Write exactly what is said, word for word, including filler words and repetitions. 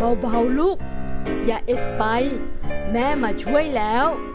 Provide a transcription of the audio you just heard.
เบาๆลูกอย่าเอ็ดไปแม่มาช่วยแล้ว